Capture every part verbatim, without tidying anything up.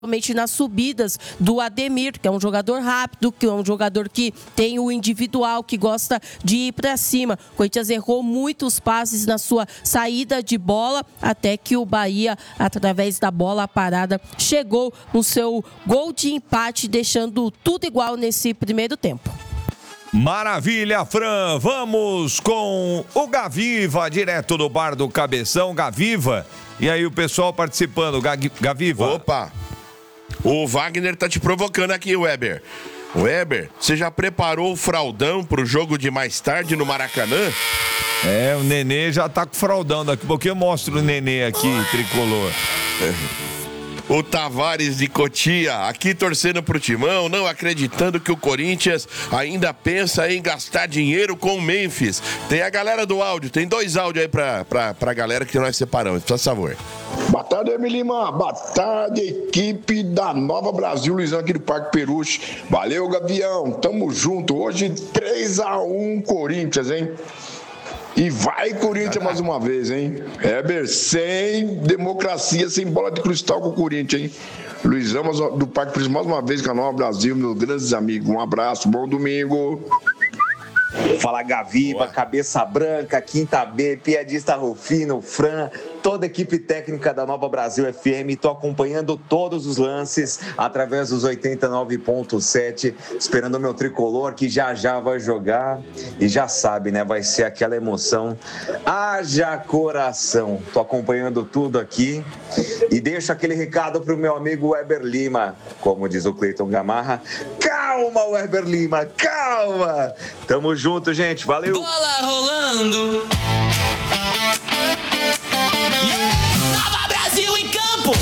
Principalmente nas subidas do Ademir, que é um jogador rápido, que é um jogador que tem o individual, que gosta de ir para cima. O Corinthians errou muitos passes na sua saída de bola, até que o Bahia, através da bola parada, chegou no seu gol de empate, deixando tudo igual nesse primeiro tempo. Maravilha, Fran! Vamos com o Gaviva, direto do bar do Cabeção. Gaviva, e aí o pessoal participando. Gaviva. Opa! O Wagner tá te provocando aqui, Weber. Weber, você já preparou o fraldão pro jogo de mais tarde no Maracanã? É, o Nenê já tá com fraldão. Daqui a pouquinho eu mostro o Nenê aqui, tricolor. O Tavares de Cotia, aqui torcendo pro Timão, não acreditando que o Corinthians ainda pensa em gastar dinheiro com o Memphis. Tem a galera do áudio, tem dois áudios aí pra, pra, pra galera que nós separamos, por favor. Boa tarde, Emi Lima. Boa tarde, equipe da Nova Brasil, Luizão aqui do Parque Peruche. Valeu, Gavião. Tamo junto. Hoje três a um Corinthians, hein? E vai Corinthians mais uma vez, hein? Heber, sem democracia, sem bola de cristal com o Corinthians, hein? Luizão do Parque Peruche mais uma vez com a Nova Brasil, meus grandes amigos. Um abraço, bom domingo. Fala Gaviva, Boa. Cabeça Branca, Quinta B, Piadista Rufino, Fran, toda a equipe técnica da Nova Brasil F M. Estou acompanhando todos os lances através dos oitenta e nove ponto sete, esperando o meu tricolor que já já vai jogar e já sabe, né? Vai ser aquela emoção. Haja coração. Estou acompanhando tudo aqui e deixo aquele recado para o meu amigo Weber Lima, como diz o Cleiton Gamarra. Calma, Weber Lima, calma! Tamo junto, gente. Valeu! Bola rolando! Nova Brasil em campo!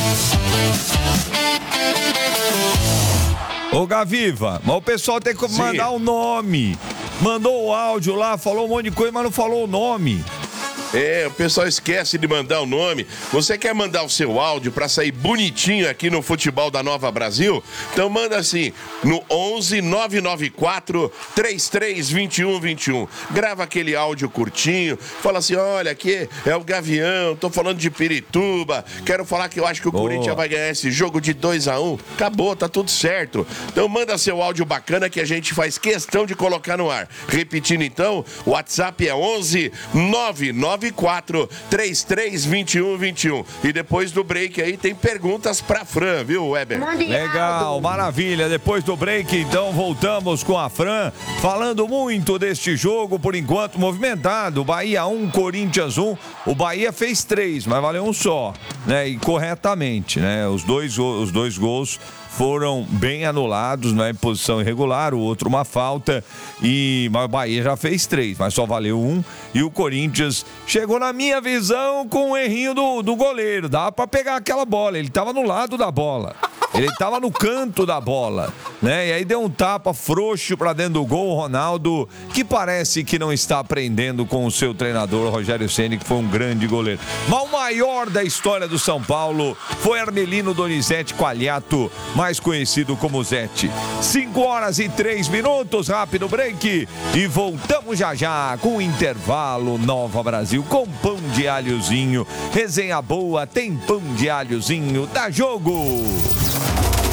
Ô Gaviva, mas o pessoal tem que Sim. mandar o nome. Mandou o áudio lá, falou um monte de coisa, mas não falou o nome. É, o pessoal esquece de mandar o nome. Você quer mandar o seu áudio pra sair bonitinho aqui no Futebol da Nova Brasil? Então manda assim, no onze nove nove quatro, três três dois um dois um. Grava aquele áudio curtinho, fala assim, olha, aqui é o Gavião, tô falando de Pirituba, quero falar que eu acho que o Boa. Corinthians vai ganhar esse jogo de dois a um. Acabou, tá tudo certo. Então manda seu áudio bacana que a gente faz questão de colocar no ar. Repetindo então, o WhatsApp é onze nove nove quatro, três três dois um dois um. E depois do break aí tem perguntas pra Fran, viu, Weber? Legal, maravilha. Depois do break, então, voltamos com a Fran, falando muito deste jogo, por enquanto, movimentado. Bahia um, Corinthians um. O Bahia fez três, mas valeu um só, né? E corretamente, né? Os dois, os dois gols foram bem anulados, né, em posição irregular, o outro uma falta, e mas o Bahia já fez três, mas só valeu um, e o Corinthians chegou, na minha visão, com um errinho do, do goleiro, dava pra pegar aquela bola, ele tava no lado da bola, ele tava no canto da bola, né, e aí deu um tapa frouxo pra dentro do gol, o Ronaldo, que parece que não está aprendendo com o seu treinador, o Rogério Ceni, que foi um grande goleiro. Mas o maior da história do São Paulo foi Armelino Donizete Qualiato, mais conhecido como Zete. cinco horas e três minutos, rápido break, e voltamos já já com o intervalo Nova Brasil, com pão de alhozinho, resenha boa, tem pão de alhozinho, dá jogo!